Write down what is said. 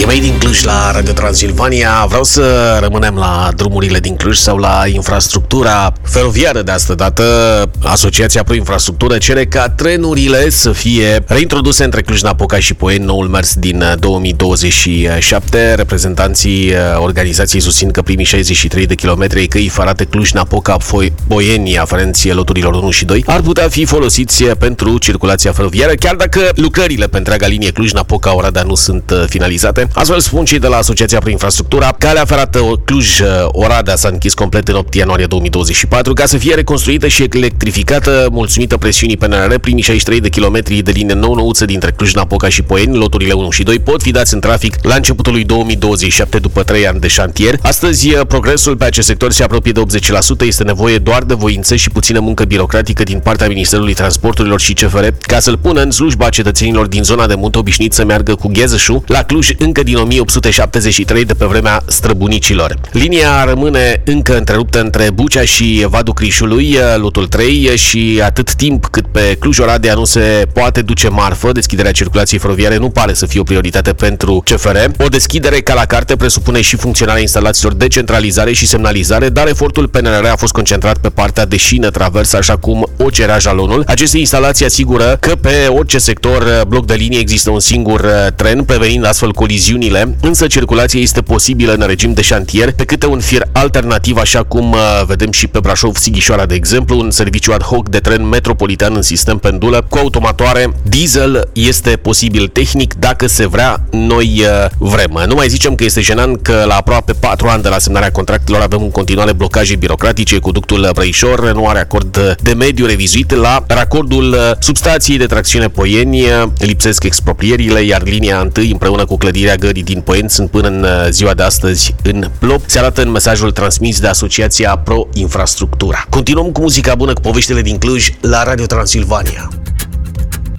mei din Cluj la Radio Transilvania. Vreau să rămânem la drumurile din Cluj sau la infrastructura feroviară de asta dată. Asociația Pro Infrastructură cere ca trenurile să fie reintroduse între Cluj-Napoca și Poieni, noul mers din 2027. Reprezentanții organizației susțin că primii 63 de kilometri căi ferate Cluj-Napoca-Poieni, aferenți loturilor 1 și 2, ar putea fi folosiți pentru circulația feroviară, chiar dacă lucrările pe întreaga linie Cluj-Napoca-Oradea nu sunt finalizate. Astfel spun cei de la Asociația Pro Infrastructura. Calea ferată Cluj-Oradea s-a închis complet în 8 ianuarie 2024 ca să fie reconstruită și electrificată. Mulțumită presiunii PNRR, primii 63 de kilometri de linie nou-nouță dintre Cluj-Napoca și Poieni, loturile 1 și 2, pot fi dați în trafic la începutul lui 2027, după 3 ani de șantier. Astăzi, progresul pe acest sector se apropie de 80%. Este nevoie doar de voință și puțină muncă birocratică din partea Ministerului Transporturilor și CFR ca să-l pună în slujba cetățenilor din zona de munte, obișnuiți să meargă cu Ghezășu la Cluj încă din 1873, de pe vremea străbunicilor. Linia rămâne încă întreruptă între Bucea și Vadul Crișului, lotul 3, și atât timp cât pe Cluj-Oradea nu se poate duce marfă, deschiderea circulației feroviare nu pare să fie o prioritate pentru CFR. O deschidere ca la carte presupune și funcționarea instalațiilor de centralizare și semnalizare, dar efortul PNRR a fost concentrat pe partea de șină traversă, așa cum o cerea jalonul. Aceste instalații asigură că pe orice sector, bloc de linie, există un singur tren, prevenind astfel coliziunile, însă circulația este posibilă în regim de șantier pe câte un fir alternativ, așa cum vedem și pe Brașov-Sighișoara, de exemplu. Un serviciu ad hoc de tren metropolitan în sistem pendulă cu automatoare diesel este posibil tehnic dacă se vrea, noi vrem. Nu mai zicem că este jenant că la aproape 4 ani de la semnarea contractelor avem în continuare blocaje birocratice. Conductul Brăișor nu are acord de mediu revizuit. La racordul substației de tracțiune Poieni lipsesc exproprierile, iar linia 1 împreună cu clădirea Gării din Poieni sunt până în ziua de astăzi în plop. Se arată în mesajul transmis de Asociația Pro Infrastructura. Continuăm cu muzica bună, cu poveștile din Cluj la Radio Transilvania.